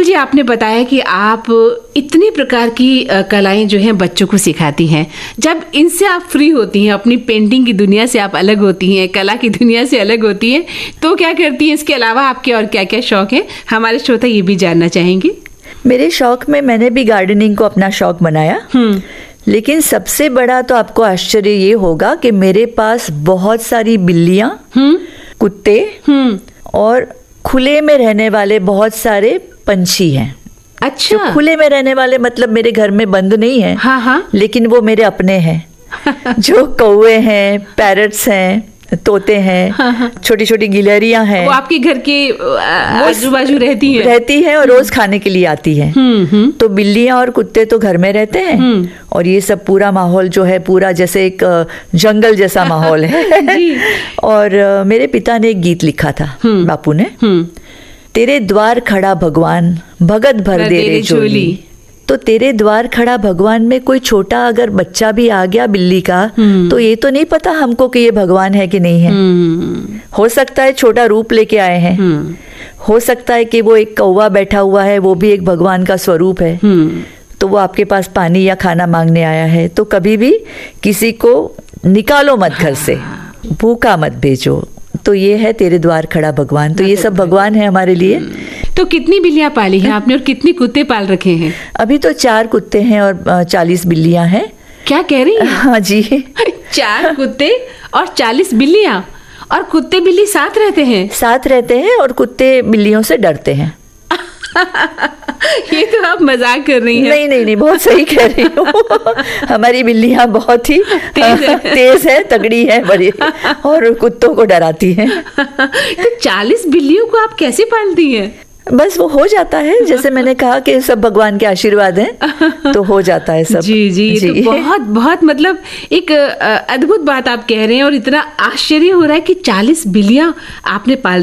जी, आपने बताया कि आप इतनी प्रकार की कलाएं जो हैं बच्चों को सिखाती हैं। जब इनसे आप फ्री होती हैं, अपनी पेंटिंग की दुनिया से आप अलग होती हैं, कला की दुनिया से अलग होती हैं, तो क्या करती हैं? इसके अलावा आपके और क्या क्या शौक है? हमारे श्रोता ये भी जानना चाहेंगे। मेरे शौक में मैंने भी गार्डनिंग को अपना शौक बनाया, लेकिन सबसे बड़ा तो आपको आश्चर्य ये होगा कि मेरे पास बहुत सारी बिल्लियां, कुत्ते और खुले में रहने वाले बहुत सारे पंछी हैं। अच्छा। जो खुले में रहने वाले मतलब मेरे घर में बंद नहीं है, हाँ। लेकिन वो मेरे अपने हैं। जो कौवे हैं, पैरट्स हैं, तोते हैं, छोटी छोटी गिलहरियां हैं। वो आपके घर के आजू बाजू रहती हैं और रोज खाने के लिए आती हैं। तो बिल्लियां और कुत्ते तो घर में रहते हैं, और ये सब पूरा माहौल जो है पूरा जैसे एक जंगल जैसा माहौल है। और मेरे पिता ने एक गीत लिखा था, बापू ने, तेरे द्वार खड़ा भगवान, भगत भर दे रे झोली। तो तेरे द्वार खड़ा भगवान में कोई छोटा अगर बच्चा भी आ गया बिल्ली का, तो ये तो नहीं पता हमको कि ये भगवान है कि नहीं है। हो सकता है छोटा रूप लेके आए हैं, हो सकता है कि वो एक कौवा बैठा हुआ है, वो भी एक भगवान का स्वरूप है। तो वो आपके पास पानी या खाना मांगने आया है। तो कभी भी किसी को निकालो मत घर से, भूखा मत भेजो। तो ये है तेरे द्वार खड़ा भगवान। तो ये सब भगवान है हमारे लिए। तो कितनी बिल्लियां पाली हैं आपने और कितने कुत्ते पाल रखे हैं? अभी तो 4 कुत्ते हैं और 40 बिल्लियां हैं। क्या कह रही हैं? हाँ जी। 4 कुत्ते और 40 बिल्लियां। और कुत्ते बिल्ली साथ रहते हैं? साथ रहते हैं, और कुत्ते बिल्लियों से डरते हैं। ये तो आप मजाक कर रही हैं। नहीं, बहुत सही कह रही हूँ। हमारी बिल्लियां बहुत ही तेज है, तगड़ी है, बड़ी, और कुत्तों को डराती हैं। तो 40 बिल्लियों को आप कैसे पालती हैं? बस वो हो जाता है, जैसे मैंने कहा कि सब भगवान के आशीर्वाद हैं, तो हो जाता है सब। जी। तो बहुत बहुत मतलब एक अद्भुत बात आप कह रहे हैं, और इतना आश्चर्य हो रहा है कि 40 बिल्लियां आपने पाल